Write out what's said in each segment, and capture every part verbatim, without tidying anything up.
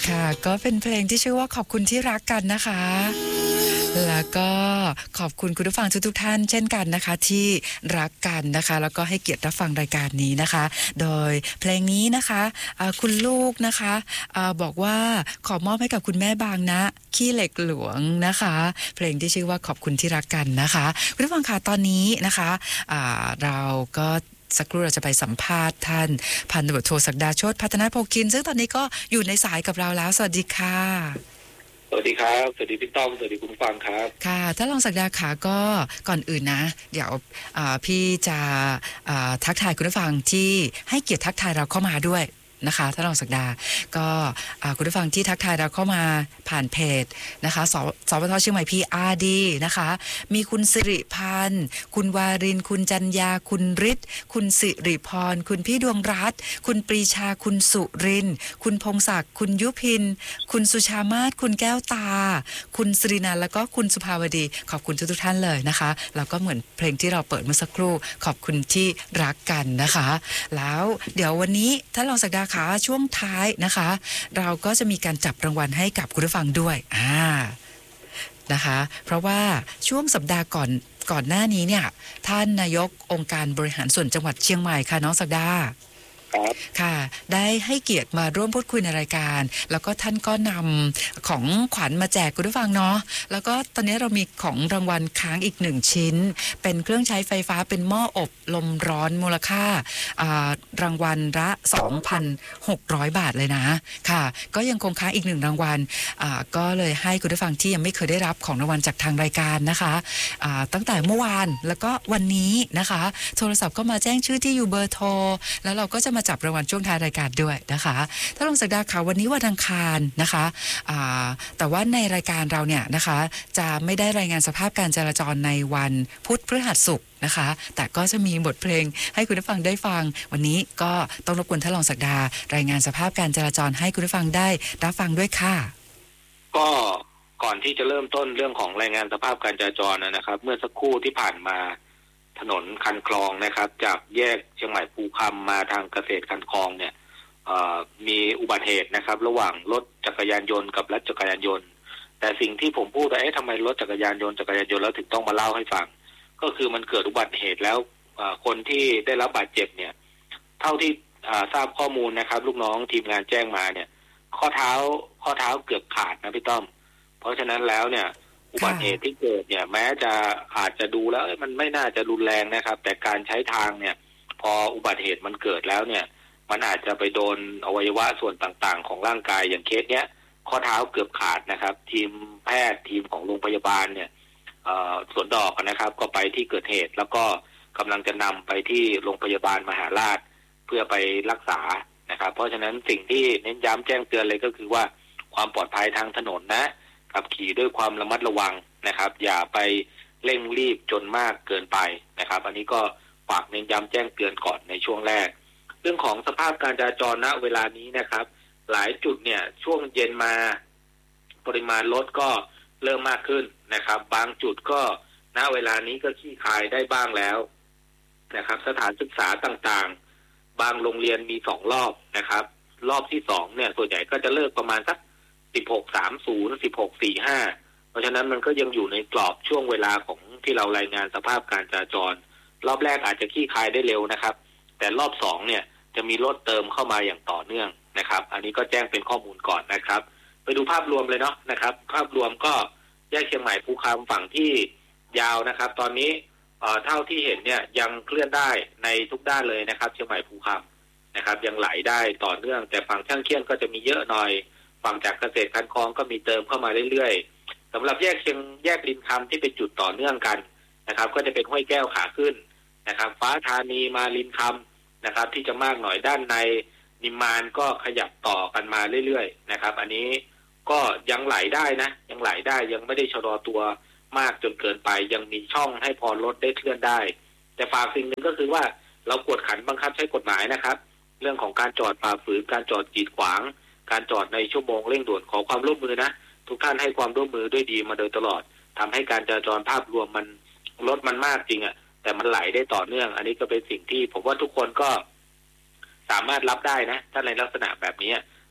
ค่ะก็เป็นเพลงที่ชื่อว่าขอบคุณที่รักกันนะคะแล้วก็ขอบคุณคุณผู้ฟังทุกๆท่านเช่นกันนะคะที่รักกันนะคะแล้วก็ให้เกียรติรับฟังรายการนี้นะคะโดยเพลงนี้นะคะคุณลูกนะคะบอกว่าขอมอบให้กับคุณแม่บางนะขี้เหล็กหลวงนะคะเพลงที่ชื่อว่าขอบคุณที่รักกันนะคะคุณผู้ฟังค่ะตอนนี้นะคะเราก็สักครู่เราจะไปสัมภาษณ์ท่านพันตำรวจโทศักดาโชติพัฒนาโภคินซึ่งตอนนี้ก็อยู่ในสายกับเราแล้วสวัสดีค่ะสวัสดีครับสวัสดีพี่ต้อมสวัสดีคุณฟังครับค่ะท่านรองศักดาขาก็ก่อนอื่นนะเดี๋ยวพี่จะทักทายคุณผู้ฟังที่ให้เกียรติทักทายเราเข้ามาด้วยนะคะท่านรองศักดาก็คุณผู้ฟังที่ทักทายเราเข้ามาผ่านเพจนะคะสสปทเชียงใหม่ พี อาร์ ดี นะคะมีคุณสิริพันธ์คุณวารินคุณจันยาคุณฤทธิ์คุณสิริพรคุณพี่ดวงรัตน์คุณปรีชาคุณสุรินทร์คุณพงศักดิ์คุณยุพินคุณสุชามาศคุณแก้วตาคุณสิรินันท์แล้วก็คุณสุภาวดีขอบคุณทุกทุกท่านเลยนะคะแล้วก็เหมือนเพลงที่เราเปิดเมื่อสักครู่ขอบคุณที่รักกันนะคะแล้วเดี๋ยววันนี้ท่านรองศักดาค่ะช่วงท้ายนะคะเราก็จะมีการจับรางวัลให้กับคุณผู้ฟังด้วยอ่านะคะเพราะว่าช่วงสัปดาห์ก่อนก่อนหน้านี้เนี่ยท่านนายกองค์การบริหารส่วนจังหวัดเชียงใหม่ค่ะน้องศักดาค่ะได้ให้เกียรติมาร่วมพูดคุยในรายการแล้วก็ท่านก็นำของขวัญมาแจกคุณผู้ฟังเนาะแล้วก็ตอนนี้เรามีของรางวัลค้างอีกหนึ่งชิ้นเป็นเครื่องใช้ไฟฟ้าเป็นหม้ออบลมร้อนมูลค่ารางวัลละ สองพันหกร้อย บาทเลยนะค่ะก็ยังคงค้างอีกหนึ่งรางวัลก็เลยให้คุณผู้ฟังที่ยังไม่เคยได้รับของรางวัลจากทางรายการนะคะตั้งแต่เมื่อวานแล้วก็วันนี้นะคะโทรศัพท์ก็มาแจ้งชื่อที่อยู่เบอร์โทรแล้วเราก็จะมาจับรางวัลช่วงท้ายรายการด้วยนะคะท่านรองศักดาค่ะวันนี้วันอังคารนะคะแต่ว่าในรายการเราเนี่ยนะคะจะไม่ได้รายงานสภาพการจราจรในวันพุธพฤหัสศุกร์นะคะแต่ก็จะมีบทเพลงให้คุณผู้ฟังได้ฟังวันนี้ก็ต้องรบกวนท่านรองศักดารายงานสภาพการจราจรให้คุณผู้ฟังได้รับฟังด้วยค่ะก็ก่อนที่จะเริ่มต้นเรื่องของรายงานสภาพการจราจรนะครับเมื่อสักครู่ที่ผ่านมาถนนคันคลองนะครับจากแยกเชียงใหม่ภูคำมาทางเกษตรคันคลองเนี่ยมีอุบัติเหตุนะครับระหว่างรถจักรยานยนต์กับรถจักรยานยนต์แต่สิ่งที่ผมพูดว่าเอ๊ะทำไมรถจักรยานยนต์จักรยานยนต์แล้วถึงต้องมาเล่าให้ฟังก็คือมันเกิดอุบัติเหตุแล้วคนที่ได้รับบาดเจ็บเนี่ยเท่าที่ทราบข้อมูลนะครับลูกน้องทีมงานแจ้งมาเนี่ยข้อเท้าข้อเท้าเกือบขาดนะพี่ต้อมเพราะฉะนั้นแล้วเนี่ยอุบัติเหตุที่เกิดเนี่ยแม้จะอาจจะดูแล้วมันไม่น่าจะรุนแรงนะครับแต่การใช้ทางเนี่ยพออุบัติเหตุมันเกิดแล้วเนี่ยมันอาจจะไปโดนอวัยวะส่วนต่างๆของร่างกายอย่างเคสเนี้ยข้อเท้าเกือบขาดนะครับทีมแพทย์ทีมของโรงพยาบาลเนี่ยสวนดอกนะครับก็ไปที่เกิดเหตุแล้วก็กำลังจะนำไปที่โรงพยาบาลมหาราชเพื่อไปรักษานะครับเพราะฉะนั้นสิ่งที่เน้นย้ำแจ้งเตือนเลยก็คือว่าความปลอดภัยทางถนนนะขับขี่ด้วยความระมัดระวังนะครับอย่าไปเร่งรีบจนมากเกินไปนะครับอันนี้ก็ฝากเน้นย้ำแจ้งเตือนก่อนในช่วงแรกเรื่องของสภาพการจราจรณเวลานี้นะครับหลายจุดเนี่ยช่วงเย็นมาปริมาณรถก็เริ่มมากขึ้นนะครับบางจุดก็ณเวลานี้ก็ขี้คายได้บ้างแล้วนะครับสถานศึกษาต่างๆบางโรงเรียนมีสองรอบนะครับรอบที่สองเนี่ยส่วนใหญ่ก็จะเลิกประมาณสักสิบหกสามสิบ สิบหกสี่ห้าเพราะฉะนั้นมันก็ยังอยู่ในกรอบช่วงเวลาของที่เรารายงานสภาพการจราจรรอบแรกอาจจะขี้คายได้เร็วนะครับแต่รอบสองเนี่ยจะมีรถเติมเข้ามาอย่างต่อเนื่องนะครับอันนี้ก็แจ้งเป็นข้อมูลก่อนนะครับไปดูภาพรวมเลยเนาะนะครับภาพรวมก็แยกเชียงใหม่ภูคำฝั่งที่ยาวนะครับตอนนี้เท่าที่เห็นเนี่ยยังเคลื่อนได้ในทุกด้านเลยนะครับเชียงใหม่ภูคำนะครับยังไหลได้ต่อเนื่องแต่ฝั่งช่างเคี่ยนก็จะมีเยอะหน่อยฝั่งจากเกษตรคันคลองก็มีเติมเข้ามาเรื่อยๆสำหรับแยกเชียงแยกริมคำที่เป็นจุดต่อเนื่องกันนะครับก็จะเป็นห้วยแก้วขาขึ้นนะครับฟ้าธานีมาริมคำนะครับที่จะมากหน่อยด้านในนิมมานก็ขยับต่อกันมาเรื่อยๆนะครับอันนี้ก็ยังไหลได้นะยังไหลได้ยังไม่ได้ชะลอตัวมากจนเกินไปยังมีช่องให้พอรถได้เคลื่อนได้แต่ฝากสิ่งหนึ่งก็คือว่าเรากวดขันบังคับใช้กฎหมายนะครับเรื่องของการจอดฝ่าฝืนการจอดกีดขวางการจอดในชั่วโมงเร่งด่วนขอความร่วมมือนะทุกท่านให้ความร่วมมือด้วยดีมาโดยตลอดทำให้การจราจรภาพรวมมันรถมันมากจริงอ่ะแต่มันไหลได้ต่อเนื่องอันนี้ก็เป็นสิ่งที่ผมว่าทุกคนก็สามารถรับได้นะถ้าในลักษณะแบบนี้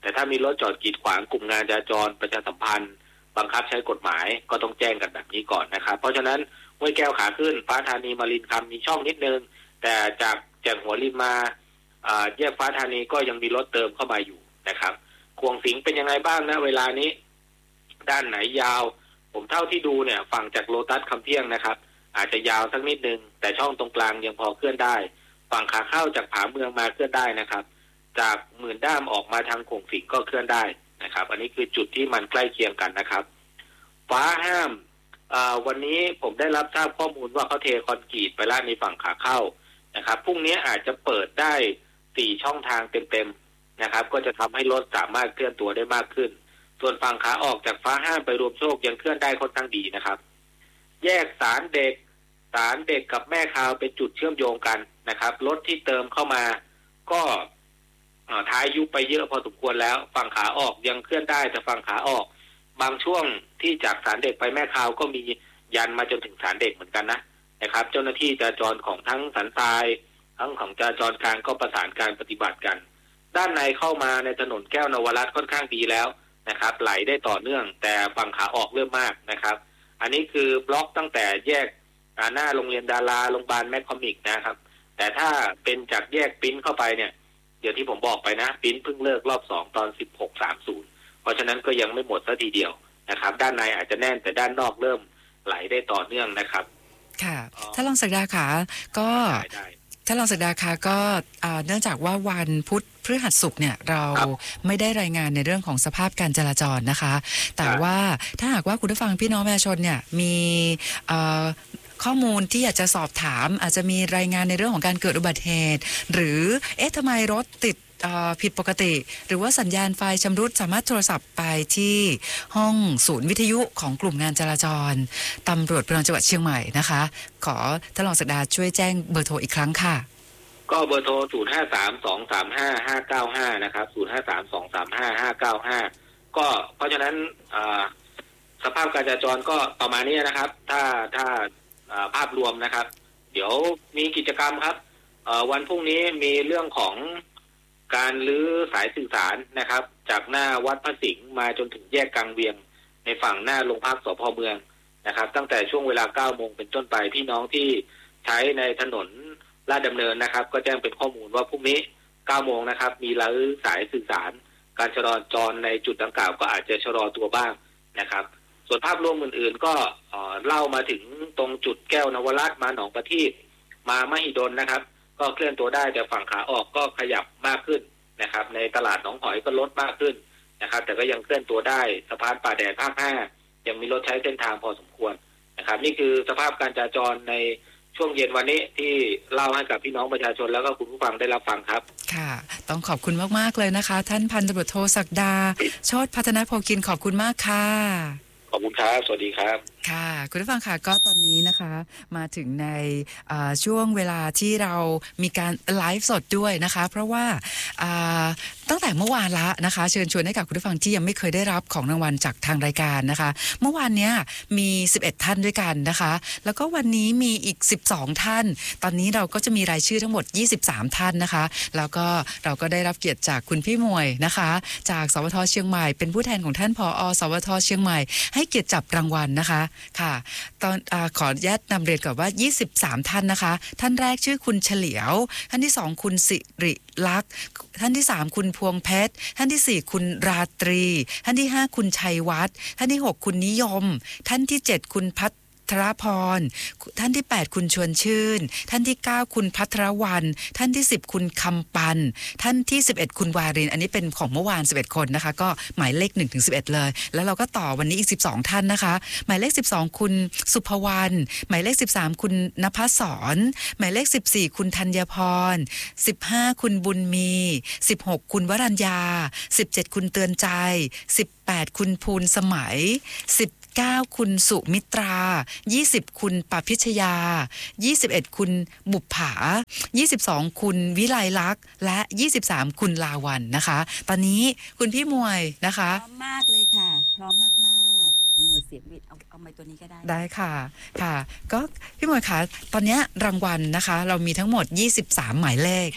แต่ถ้ามีรถจอดกีดขวางกลุ่มงานจราจรประชาสัมพันธ์บังคับใช้กฎหมายก็ต้องแจ้งกันแบบนี้ก่อนนะครับเพราะฉะนั้นห้วยแก้วขาขึ้นฟ้าธานีมารินคำมีช่องนิดนึงแต่จากแจากหัวริมมาแยกฟ้าธานีก็ยังมีรถเติมเข้ามาอยู่นะครับขวงสิงเป็นยังไงบ้างนะเวลานี้ด้านไหนยาวผมเท่าที่ดูเนี่ยฝั่งจากโลตัสคำเที่ยงนะครับอาจจะยาวสักนิดนึงแต่ช่องตรงกลางยังพอเคลื่อนได้ฝั่งขาเข้าจากผาเมืองมาเคลื่อนได้นะครับจากหมื่นด้ามออกมาทางขวงสิงก็เคลื่อนได้นะครับอันนี้คือจุดที่มันใกล้เคียงกันนะครับฟ้าห้ามวันนี้ผมได้รับทราบข้อมูลว่าเขาเทคอนกรีตไปแล้วในฝั่งขาเข้านะครับพรุ่งนี้อาจจะเปิดได้สี่ช่องทางเต็มๆนะครับก็จะทำให้รถสามารถเคลื่อนตัวได้มากขึ้นส่วนฝั่งขาออกจากฟ้าห้ามไปรวมโชคยังเคลื่อนได้ค่อนข้างดีนะครับแยกสารเด็กสารเด็กกับแม่คาวเป็นจุดเชื่อมโยงกันนะครับรถที่เติมเข้ามาก็ท้ายยุบไปเยอะพอสมควรแล้วฝั่งขาออกยังเคลื่อนได้แต่ฝั่งขาออกบางช่วงที่จากสารเด็กไปแม่คาวก็มียันมาจนถึงสารเด็กเหมือนกันนะนะครับเจ้าหน้าที่จราจรของทั้งสันทรายทั้งของจราจรกลางก็ประสานการปฏิบัติกันด้านในเข้ามาในถนนแก้วนวรัตน์ค่อนข้างดีแล้วนะครับไหลได้ต่อเนื่องแต่ฝั่งขาออกเริ่มมากนะครับอันนี้คือบล็อกตั้งแต่แยกหน้าโรงเรียนดาราโรงพยาบาลแมคคอมิกนะครับแต่ถ้าเป็นจากแยกปิ้นเข้าไปเนี่ยเดี๋ยวที่ผมบอกไปนะปิ้นเพิ่งเลิกรอบสองตอน สิบหกสามสิบ เพราะฉะนั้นก็ยังไม่หมดซะทีเดียวนะครับด้านในอาจจะแน่นแต่ด้านนอกเริ่มไหลได้ต่อเนื่องนะครับค่ะถ้ารองศักดาค่ะก็ถ้ารองศักดาค่ะก็เนื่องจากว่าวันพุธพฤหัสศุกร์เนี่ยเราไม่ได้รายงานในเรื่องของสภาพการจราจรนะคะแต่ว่าถ้าหากว่าคุณผู้ฟังพี่น้องประชาชนเนี่ยมีข้อมูลที่อยากจะสอบถามอาจจะมีรายงานในเรื่องของการเกิดอุบัติเหตุหรือเอ๊ะทำไมรถติดผิดปกติหรือว่าสัญญาณไฟชำรุดสามารถโทรศัพท์ไปที่ห้องศูนย์วิทยุของกลุ่มงานจราจรตำรวจภูธรจังหวัดเชียงใหม่นะคะขอท่านรองศักดาช่วยแจ้งเบอร์โทรอีกครั้งค่ะก็เบอร์โทรศูนย์ ห้า สาม สอง สาม ห้า ห้า เก้า ห้านะครับศูนย์ ห้า สาม สอง สาม ห้า ห้า เก้า ห้าก็เพราะฉะนั้นสภาพการจราจรก็ประมาณนี้นะครับถ้าถ้าภาพรวมนะครับเดี๋ยวมีกิจกรรมครับวันพรุ่งนี้มีเรื่องของการรื้อสายสื่อสารนะครับจากหน้าวัดพระสิงห์มาจนถึงแยกกลางเวียงในฝั่งหน้าโรงพักสภ.เมืองนะครับตั้งแต่ช่วงเวลา เก้าโมงเป็นต้นไปพี่น้องที่ใช้ในถนนลาดดำเนินนะครับก็แจ้งเป็นข้อมูลว่าพรุ่งนี้ เก้าโมงนะครับมีรื้อสายสื่อสารการจราจรในจุดดังกล่าวก็อาจจะชะลอตัวบ้างนะครับส่วนภาพรวมอื่นๆก็เล่ามาถึงตรงจุดแก้วนวรัตน์มาหนองประทีปมามหิดลนะครับก็เคลื่อนตัวได้แต่ฝั่งขาออกก็ขยับมากขึ้นนะครับในตลาดหนองหอยก็ลดมากขึ้นนะครับแต่ก็ยังเคลื่อนตัวได้สะพานป่าแดดภาคห้ายังมีรถใช้เส้นทางพอสมควรนะครับนี่คือสภาพการจราจรในช่วงเย็นวันนี้ที่เล่าให้กับพี่น้องประชาชนแล้วก็คุณผู้ฟังได้รับฟังครับค่ะต้องขอบคุณมากๆเลยนะคะท่านพันตำรวจโทศักดาโชติพัฒนโภคินขอบคุณมากค่ะขอบคุณครับสวัสดีครับค่ะคุณผู้ฟังค่ะก็ตอนนี้นะคะมาถึงในช่วงเวลาที่เรามีการไลฟ์สดด้วยนะคะเพราะว่าตั้งแต่เมื่อวานละนะคะเชิญชวนให้กับคุณผู้ฟังที่ยังไม่เคยได้รับของรางวัลจากทางรายการนะคะเมื่อวานเนี้ยมีสิบเอ็ดท่านด้วยกันนะคะแล้วก็วันนี้มีอีกสิบสองท่านตอนนี้เราก็จะมีรายชื่อทั้งหมดยี่สิบสามท่านนะคะแล้วก็เราก็ได้รับเกียรติจากคุณพี่มวยนะคะจากสวท.เชียงใหม่เป็นผู้แทนของท่านผอ.สวท.เชียงใหม่ให้เกียรติจับรางวัลนะคะค่ะตอนอขออนุญาตนำเรียนก่อนว่ายี่สิบสามท่านนะคะท่านแรกชื่อคุณเฉลียวท่านที่สองคุณสิริลักษณ์ท่านที่สามคุณพวงเพชรท่านที่สี่คุณราตรีท่านที่ห้าคุณชัยวัฒน์ท่านที่หกคุณนิยมท่านที่เจ็ดคุณพัฒธรพรท่านที่แปดคุณชวนชื่นท่านที่เก้าคุณพัทรวรรณท่านที่สิบคุณคำปันท่านที่สิบเอ็ดคุณวารินอันนี้เป็นของเมื่อวานสิบเอ็ดคนนะคะก็หมายเลขหนึ่งถึงสิบเอ็ดเลยแล้วเราก็ต่อวันนี้อีกสิบสองท่านนะคะหมายเลขสิบสองคุณสุภวรรณหมายเลขสิบสามคุณณภศรหมายเลขสิบสี่คุณธัญพรสิบห้าคุณบุญมีสิบหกคุณวรัญญาสิบเจ็ดคุณเตือนใจสิบแปดคุณภูลสมัยสิบเก้าคุณสุมิตรายี่สิบคุณปพิชยายี่สิบเอ็ดคุณบุปผายี่สิบสองคุณวิไลลักษณ์และยี่สิบสามคุณลาวันนะคะตอนนี้คุณพี่มวยนะคะพร้อมมากเลยค่ะพร้อมมากมากโอ้เสียงวิทย์เอาเอาไมค์ตัวนี้ก็ได้ได้ค่ะค่ะก็พี่มวยคะตอนนี้รางวัลนะคะเรามีทั้งหมดยี่สิบสามหมายเลข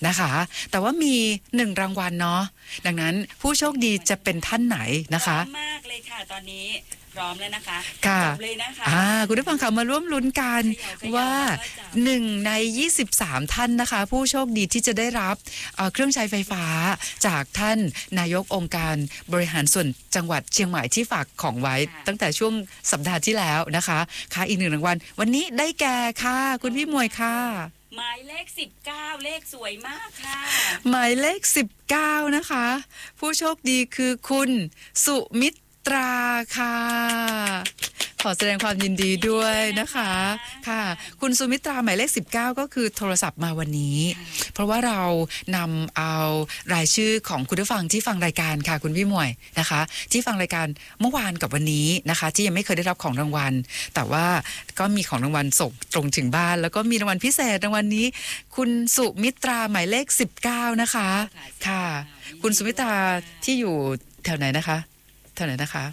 นะคะ แต่ว่ามีหนึ่งรางวัลเนาะดังนั้นผู้โชคดีจะเป็นท่านไหนนะคะพร้อมมากเลยค่ะตอนนี้พร้อมแล้วนะคะค่ะจับเลยนะคะอ่าคุณผู้ฟังค่ะมาร่วมลุ้นกันเขย่าเขย่าว่าแล้วก็จับหนึ่งในยี่สิบสามท่านนะคะ ผู้โชคดีที่จะได้รับเอ่อเครื่องใช้ไฟฟ้าจากท่านนายกองค์การบริหารส่วนจังหวัดเชียงใหม่ที่ฝากของไว้ ตั้งแต่ช่วงสัปดาห์ที่แล้วนะคะค่ะอีกหนึ่งรางวัลวันนี้ได้แก่ค่ะคุณพี่มวยค่ะหมายเลขสิบเก้าเลขสวยมากค่ะหมายเลขสิบเก้านะคะ ผู้โชคดีคือคุณสุมิตราค่ะ ขอแสดงความยินดีด้วยนะคะค่ะ คุณสุมิตราหมายเลขสิบเก้าก็คือโทรศัพท์มาวันนี้ เพราะว่าเรานำเอารายชื่อของคุณผู้ฟังที่ฟังรายการค่ะคุณพี่หมวยนะคะ ที่ฟังรายการเมื่อวานกับวันนี้นะคะ ที่ยังไม่เคยได้รับของรางวัล แต่ว่าก็มีของรางวัลส่งตรงถึงบ้าน แล้วก็มีรางวัลพิเศษรางวัลนี้ คุณสุมิตราหมายเลขสิบเก้านะคะค่ะ คุณสุมิตราที่อยู่แถวไหนนะคะแถวไหนนะคะ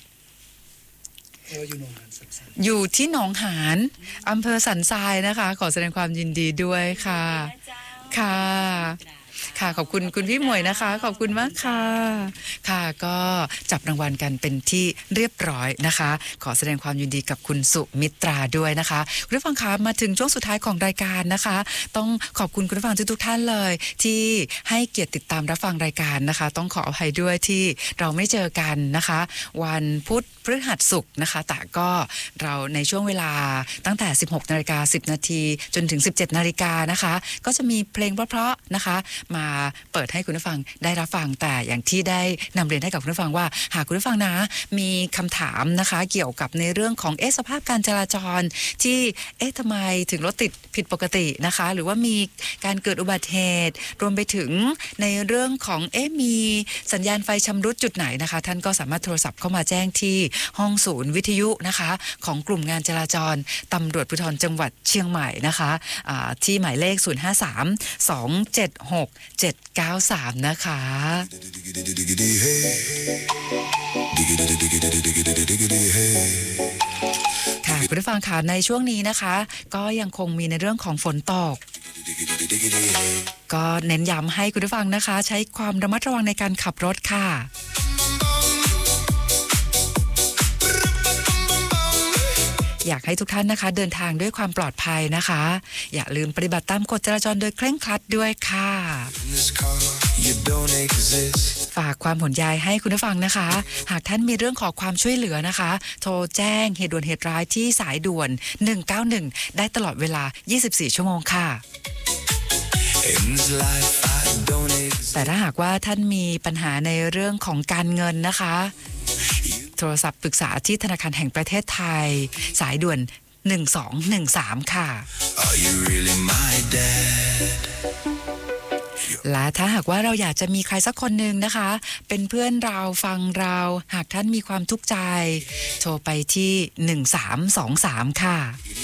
อยู่ที่หนองหานอำเภอสันทรายนะคะขอแสดงความยินดีด้วยค่ะค่ะค่ะขอบคุณคุณพี่หมวยนะคะขอบคุณมากค่ะค่ะก็จับรางวัลกันเป็นที่เรียบร้อยนะคะขอแสดงความยินดีกับคุณสุมิตราด้วยนะคะคุณผู้ฟังคะมาถึงช่วงสุดท้ายของรายการนะคะต้องขอบคุณคุณผู้ฟังทุกๆท่านเลยที่ให้เกียรติติดตามรับฟังรายการนะคะต้องขออภัยด้วยที่เราไม่เจอกันนะคะวันพุธพฤหัสศุกร์นะคะแต่ก็เราในช่วงเวลาตั้งแต่ สิบหกนาฬิกาสิบนาทีจนถึง สิบเจ็ดนาฬิกานะคะก็จะมีเพลงเพราะๆนะคะมาเปิดให้คุณผู้ฟังได้รับฟังแต่อย่างที่ได้นำเรียนให้กับคุณผู้ฟังว่าหากคุณผู้ฟังนะมีคำถามนะคะเกี่ยวกับในเรื่องของเอ๊ะสภาพการจราจรที่เอ๊ะทำไมถึงรถติดผิดปกตินะคะหรือว่ามีการเกิดอุบัติเหตุรวมไปถึงในเรื่องของเอ๊ะมีสัญญาณไฟชำรุดจุดไหนนะคะท่านก็สามารถโทรศัพท์เข้ามาแจ้งที่ห้องศูนย์วิทยุนะคะของกลุ่มงานจราจรตำรวจภูธรจังหวัดเชียงใหม่นะคะะที่หมายเลขศูนย์ ห้า สาม สอง เจ็ด หก เจ็ด เก้า สามนะคะค่ะคุณผู้ฟังค่ะในช่วงนี้นะคะก็ยังคงมีในเรื่องของฝนตกก็เน้นย้ำให้คุณผู้ฟังนะคะใช้ความระมัดระวังในการขับรถค่ะอยากให้ทุกท่านนะคะเดินทางด้วยความปลอดภัยนะคะอย่าลืมปฏิบัติตามกฎจราจรโดยเคร่งครัดด้วยค่ะฝากความห่วงใยให้คุณผู้ฟังนะคะหากท่านมีเรื่องขอความช่วยเหลือนะคะโทรแจ้งเหตุด่วนเหตุร้ายที่สายด่วนหนึ่งเก้าหนึ่งได้ตลอดเวลายี่สิบสี่ชั่วโมงค่ะแต่ถ้าหากว่าท่านมีปัญหาในเรื่องของการเงินนะคะโทรศัพท์ปรึกษาที่ธนาคารแห่งประเทศไทยสายด่วนหนึ่งสองหนึ่งสามค่ะ really และถ้าหากว่าเราอยากจะมีใครสักคนหนึ่งนะคะเป็นเพื่อนเราฟังเราหากท่านมีความทุกข์ใจโทรไปที่หนึ่งสามสองสามค่ะ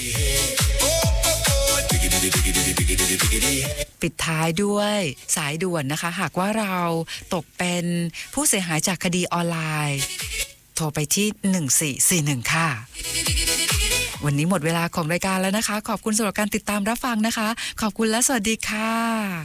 ปิดท้ายด้วยสายด่วนนะคะหากว่าเราตกเป็นผู้เสียหายจากคดีออนไลน์โทรไปที่หนึ่งสี่สี่หนึ่งค่ะวันนี้หมดเวลาของรายการแล้วนะคะขอบคุณสำหรับการติดตามรับฟังนะคะขอบคุณและสวัสดีค่ะ